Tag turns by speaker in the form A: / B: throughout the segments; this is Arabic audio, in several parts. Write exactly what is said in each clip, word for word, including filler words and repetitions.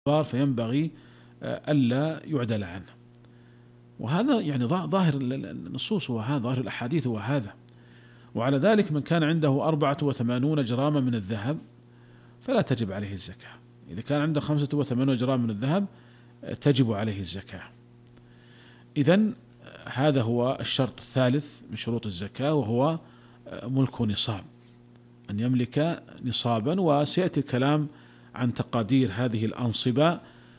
A: فينبغي ألا يعدل عنه. وهذا يعني ظاهر النصوص، وهذا ظاهر الأحاديث وهذا. وعلى ذلك من كان عنده أربعة وثمانون جراما من الذهب فلا تجب عليه الزكاة. إذا كان عنده خمسة وثمانون جرام من الذهب تجب عليه الزكاة. إذن هذا هو الشرط الثالث من شروط الزكاة، وهو ملك نصاب، أن يملك نصابا. وسيأتي الكلام عن تقادير هذه الأنصبة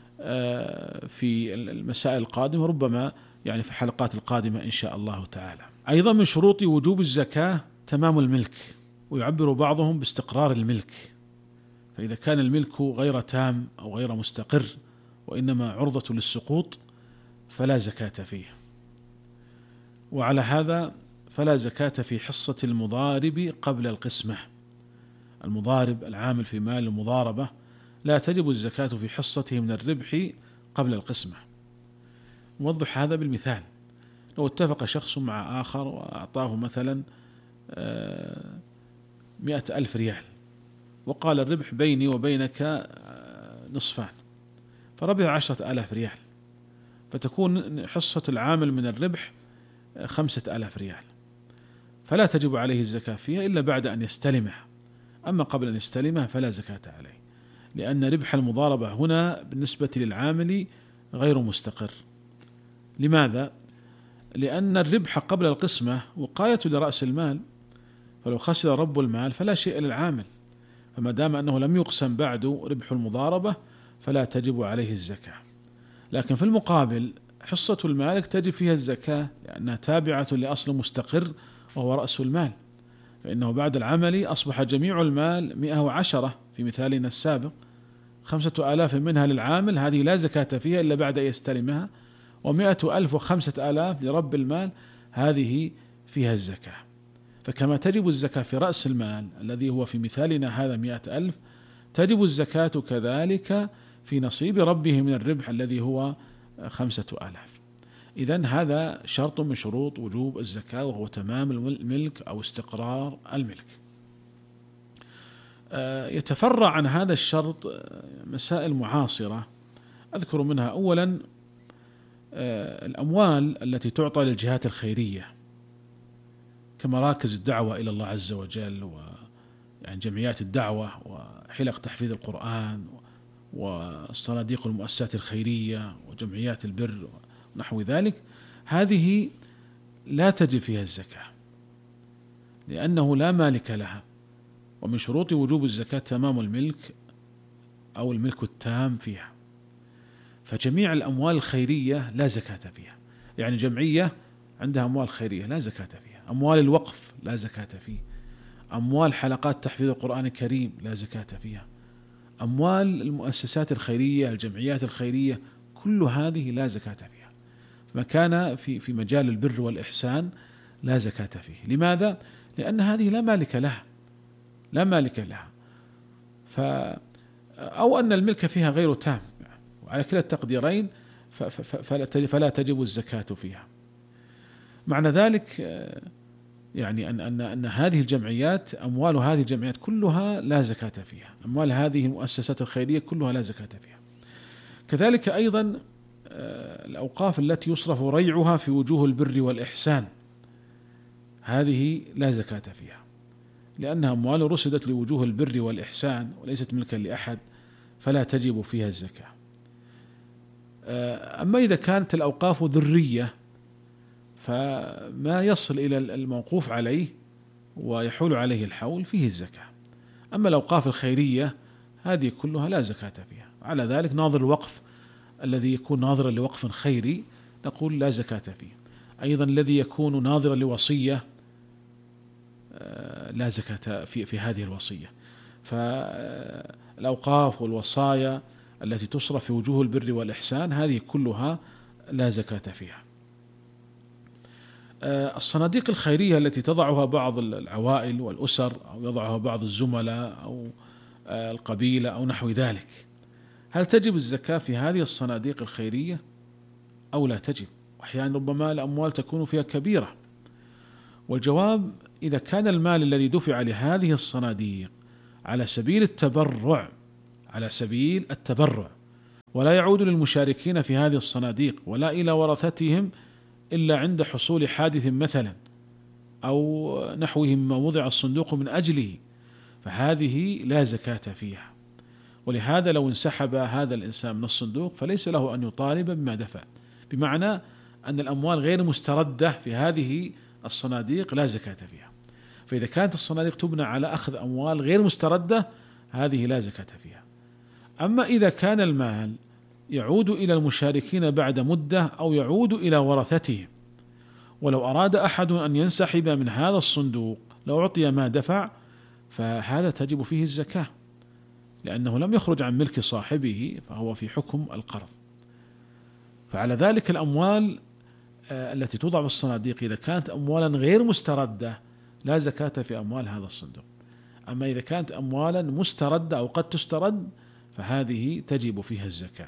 A: في المسائل القادمة، ربما يعني في الحلقات القادمة إن شاء الله تعالى. أيضا من شروط وجوب الزكاة تمام الملك، ويعبر بعضهم باستقرار الملك. فإذا كان الملك غير تام أو غير مستقر وإنما عرضة للسقوط فلا زكاة فيه. وعلى هذا فلا زكاة في حصة المضارب قبل القسمة. المضارب العامل في مال المضاربة لا تجب الزكاة في حصته من الربح قبل القسمة. نوضح هذا بالمثال. لو اتفق شخص مع آخر وأعطاه مثلا مئة ألف ريال، وقال الربح بيني وبينك نصفان، فربح عشرة آلاف ريال، فتكون حصة العامل من الربح خمسة آلاف ريال، فلا تجب عليه الزكاة فيها إلا بعد أن يستلمها. أما قبل أن يستلمها فلا زكاة عليه، لأن ربح المضاربة هنا بالنسبة للعامل غير مستقر. لماذا؟ لأن الربح قبل القسمة وقاية لرأس المال، فلو خسر رب المال فلا شيء للعامل، فما دام أنه لم يقسم بعد ربح المضاربة فلا تجب عليه الزكاة. لكن في المقابل حصة المالك تجب فيها الزكاة، لأنها تابعة لأصل مستقر وهو رأس المال، فإنه بعد العمل أصبح جميع المال مئة وعشرة في مثالنا السابق، خمسة آلاف منها للعامل، هذه لا زكاة فيها إلا بعد أن يستلمها، ومئة ألف وخمسة آلاف لرب المال، هذه فيها الزكاة. فكما تجب الزكاة في رأس المال الذي هو في مثالنا هذا مئة ألف، تجب الزكاة كذلك في نصيب ربه من الربح الذي هو خمسة آلاف. إذن هذا شرط من شروط وجوب الزكاة، وهو تمام الملك أو استقرار الملك. يتفرع عن هذا الشرط مسائل معاصرة أذكر منها. أولا الأموال التي تعطى للجهات الخيرية كمراكز الدعوة إلى الله عز وجل، ويعني جمعيات الدعوة وحلق تحفيظ القرآن والصناديق المؤسسات الخيرية وجمعيات البر ونحو ذلك، هذه لا تجب فيها الزكاة لأنه لا مالك لها. ومن شروط وجوب الزكاة تمام الملك أو الملك التام فيها. فجميع الأموال الخيرية لا زكاة فيها، يعني جمعية عندها أموال خيرية لا زكاة فيها، أموال الوقف لا زكاة فيه، أموال حلقات تحفيظ القرآن الكريم لا زكاة فيها، أموال المؤسسات الخيرية الجمعيات الخيرية كل هذه لا زكاة فيها. ما كان في في مجال البر والإحسان لا زكاة فيه. لماذا؟ لأن هذه لا مالك لها، لا مالك لها. ف أو أن الملك فيها غير تام، وعلى كلا التقديرين فلا تجب الزكاة فيها. معنى ذلك يعني أن أن أن هذه الجمعيات، أموال هذه الجمعيات كلها لا زكاة فيها، أموال هذه المؤسسات الخيرية كلها لا زكاة فيها. كذلك أيضا الأوقاف التي يصرف ريعها في وجوه البر والإحسان، هذه لا زكاة فيها، لأنها أموال رصدت لوجوه البر والإحسان وليست ملكا لأحد، فلا تجب فيها الزكاة. أما إذا كانت الأوقاف ذرية فما يصل إلى الموقوف عليه ويحول عليه الحول فيه الزكاة. أما الأوقاف الخيرية هذه كلها لا زكاة فيها. على ذلك ناظر الوقف الذي يكون ناظرا لوقف خيري نقول لا زكاة فيه. أيضا الذي يكون ناظرا لوصية لا زكاة في في هذه الوصية. فالأوقاف والوصايا التي تصرف في وجوه البر والإحسان هذه كلها لا زكاة فيها. الصناديق الخيرية التي تضعها بعض العوائل والأسر أو يضعها بعض الزملاء أو القبيلة أو نحو ذلك، هل تجب الزكاة في هذه الصناديق الخيرية أو لا تجب؟ أحيانا ربما الأموال تكون فيها كبيرة. والجواب: إذا كان المال الذي دفع لهذه الصناديق على سبيل التبرع على سبيل التبرع ولا يعود للمشاركين في هذه الصناديق ولا إلى ورثتهم إلا عند حصول حادث مثلا أو نحوه مما وضع الصندوق من أجله، فهذه لا زكاة فيها. ولهذا لو انسحب هذا الإنسان من الصندوق فليس له أن يطالب بما دفع، بمعنى أن الأموال غير مستردة في هذه الصناديق لا زكاة فيها. فإذا كانت الصناديق تبنى على أخذ أموال غير مستردة هذه لا زكاة فيها. أما إذا كان المال يعود إلى المشاركين بعد مدة أو يعود إلى ورثتهم، ولو أراد أحد أن ينسحب من هذا الصندوق لو أعطي ما دفع فهذا تجب فيه الزكاة، لأنه لم يخرج عن ملك صاحبه فهو في حكم القرض. فعلى ذلك الأموال التي توضع في الصناديق إذا كانت أموالا غير مستردة لا زكاة في أموال هذا الصندوق. أما إذا كانت أموالا مستردة أو قد تسترد فهذه تجب فيها الزكاة.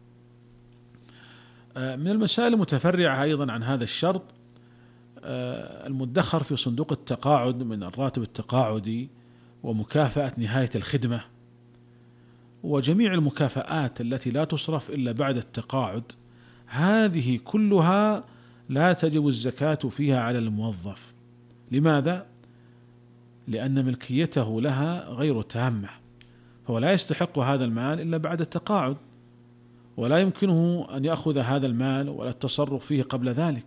A: من المسائل المتفرعة أيضا عن هذا الشرط المدخر في صندوق التقاعد من الراتب التقاعدي ومكافأة نهاية الخدمة، وجميع المكافآت التي لا تصرف إلا بعد التقاعد، هذه كلها لا تجب الزكاة فيها على الموظف. لماذا؟ لأن ملكيته لها غير تامة، فهو لا يستحق هذا المال إلا بعد التقاعد، ولا يمكنه أن يأخذ هذا المال ولا التصرف فيه قبل ذلك.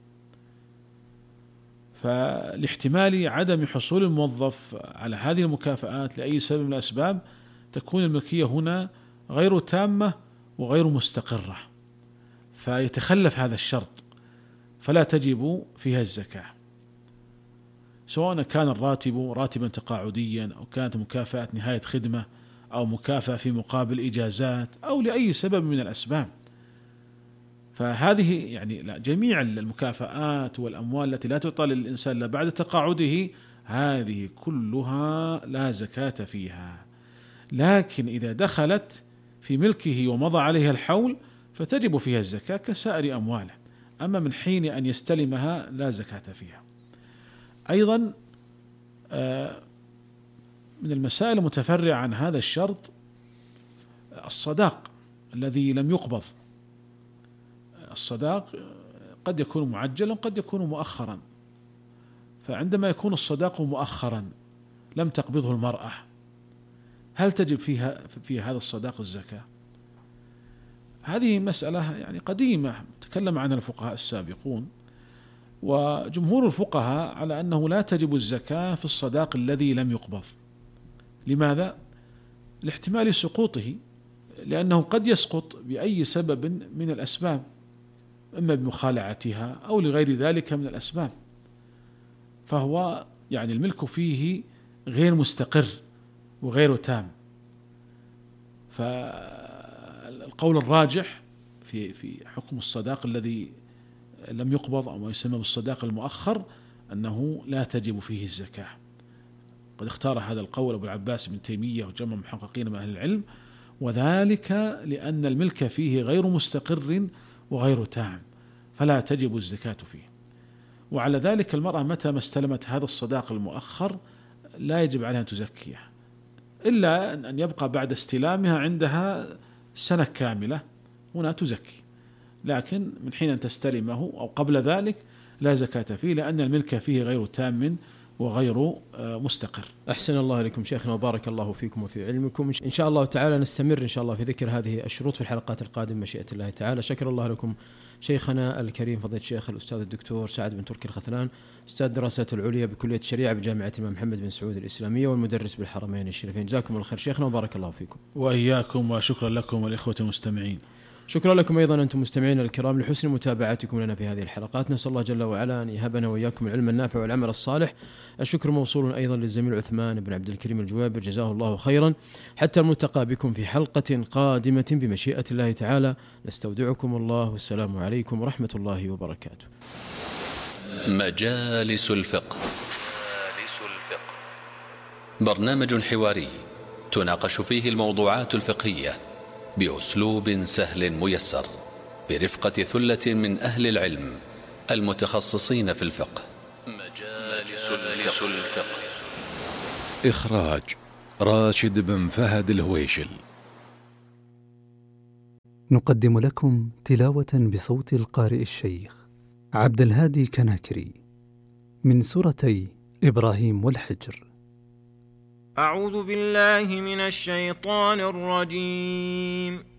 A: فلاحتمال عدم حصول الموظف على هذه المكافآت لأي سبب من الأسباب تكون الملكية هنا غير تامة وغير مستقرة، فيتخلف هذا الشرط فلا تجب فيها الزكاة، سواء كان الراتب راتبا تقاعديا أو كانت مكافأة نهاية خدمة أو مكافأة في مقابل إجازات أو لأي سبب من الأسباب. فهذه يعني لا، جميع المكافآت والأموال التي لا تعطى للإنسان إلا بعد تقاعده هذه كلها لا زكاة فيها. لكن إذا دخلت في ملكه ومضى عليها الحول فتجب فيها الزكاة كسائر أمواله، أما من حين أن يستلمها لا زكاة فيها. أيضا من المسائل المتفرعة عن هذا الشرط الصداق الذي لم يقبض. الصداق قد يكون معجلا قد يكون مؤخرا، فعندما يكون الصداق مؤخرا لم تقبضه المرأة هل تجب فيها في هذا الصداق الزكاة؟ هذه مسألة يعني قديمة تكلم عنها الفقهاء السابقون، وجمهور الفقهاء على أنه لا تجب الزكاة في الصداق الذي لم يقبض. لماذا؟ لاحتمال سقوطه، لأنه قد يسقط بأي سبب من الأسباب، إما بمخالعتها أو لغير ذلك من الأسباب، فهو يعني الملك فيه غير مستقر وغير تام. فالقول الراجح في في حكم الصداق الذي لم يقبض أو ما يسمى بالصداق المؤخر أنه لا تجب فيه الزكاة. قد اختار هذا القول أبو العباس بن تيمية وجمع محققين من أهل العلم، وذلك لأن الملك فيه غير مستقر وغير تام فلا تجب الزكاة فيه. وعلى ذلك المرأة متى ما استلمت هذا الصداق المؤخر لا يجب عليها أن تزكيه، إلا أن يبقى بعد استلامها عندها سنة كاملة هنا تزكي، لكن من حين أن تستلمه أو قبل ذلك لا زكاة فيه، لأن الملك فيه غير تام وغير مستقر.
B: أحسن الله إليكم شيخنا وبارك الله فيكم وفي علمكم. إن شاء الله تعالى نستمر إن شاء الله في ذكر هذه الشروط في الحلقات القادمة مشيئة الله تعالى. شكر الله لكم شيخنا الكريم فضيلة الشيخ الأستاذ الدكتور سعد بن تركي الخثلان، أستاذ الدراسات العليا بكلية الشريعة بجامعة الإمام محمد بن سعود الإسلامية والمدرس بالحرمين الشريفين. جزاكم الله خير شيخنا وبارك الله فيكم.
A: وإياكم، وشكرا لكم والإخوة المستمعين.
B: شكرا لكم أيضا أنتم مستمعين الكرام لحسن متابعتكم لنا في هذه الحلقات. نسأل الله جل وعلا أن يهبنا وإياكم العلم النافع والعمل الصالح. الشكر موصول أيضا للزميل عثمان بن عبد الكريم الجوابر جزاه الله خيرا. حتى الملتقى بكم في حلقة قادمة بمشيئة الله تعالى، نستودعكم الله والسلام عليكم ورحمة الله وبركاته.
C: مجالس الفقه، برنامج حواري تناقش فيه الموضوعات الفقهية بأسلوب سهل ميسر برفقة ثلة من أهل العلم المتخصصين في الفقه. مجالس الفقه،
D: إخراج راشد بن فهد الهويشل. نقدم لكم تلاوة بصوت القارئ الشيخ عبد الهادي كناكري من سورتي إبراهيم والحجر.
E: أعوذ بالله من الشيطان الرجيم.